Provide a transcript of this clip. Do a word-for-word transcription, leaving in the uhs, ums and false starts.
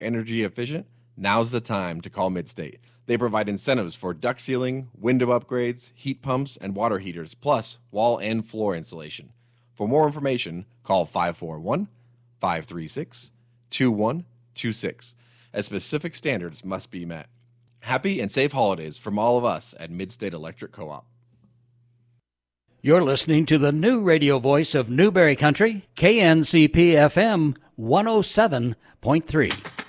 energy efficient, now's the time to call Midstate. They provide incentives for duct sealing, window upgrades, heat pumps, and water heaters, plus wall and floor insulation. For more information, call five four one, five three six, two one two six, as specific standards must be met. Happy and safe holidays from all of us at Midstate Electric Co-op. You're listening to the new radio voice of Newberry Country, K N C P F M one oh seven point three.